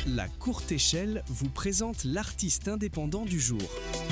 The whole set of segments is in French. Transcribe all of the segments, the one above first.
La Courte Échelle vous présente l'artiste indépendant du jour.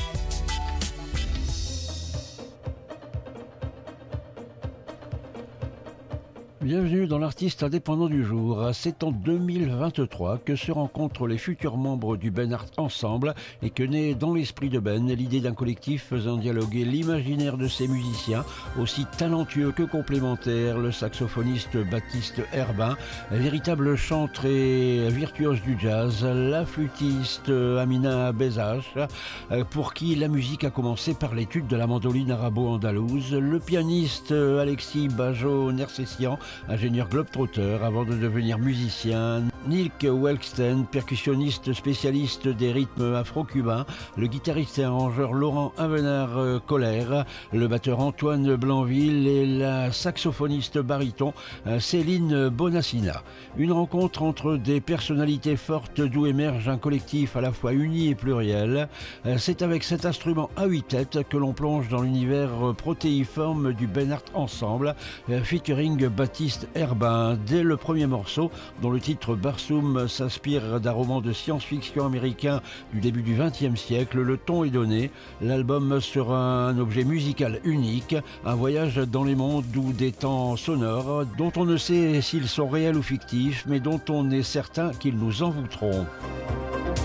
Bienvenue dans l'artiste indépendant du jour. C'est en 2023 que se rencontrent les futurs membres du Ben Art Ensemble et que naît dans l'esprit de Ben l'idée d'un collectif faisant dialoguer l'imaginaire de ses musiciens, aussi talentueux que complémentaires, le saxophoniste Baptiste Herbin, véritable chanteur et virtuose du jazz, la flûtiste Amina Bezache, pour qui la musique a commencé par l'étude de la mandoline arabo-andalouse, le pianiste Alexis Bajo-Nersessian, ingénieur globetrotter avant de devenir musicien, Nilk Welksten, percussionniste spécialiste des rythmes afro-cubains, le guitariste et arrangeur Laurent Avenard-Colère, le batteur Antoine Blanville et la saxophoniste baryton Céline Bonassina. Une rencontre entre des personnalités fortes d'où émerge un collectif à la fois uni et pluriel. C'est avec cet instrument à 8 têtes que l'on plonge dans l'univers protéiforme du Ben Art Ensemble, featuring Baptiste Herbin. Dès le premier morceau, dont le titre Barsoum s'inspire d'un roman de science-fiction américain du début du XXe siècle, le ton est donné. L'album sera un objet musical unique, un voyage dans les mondes ou des temps sonores dont on ne sait s'ils sont réels ou fictifs, mais dont on est certain qu'ils nous envoûteront.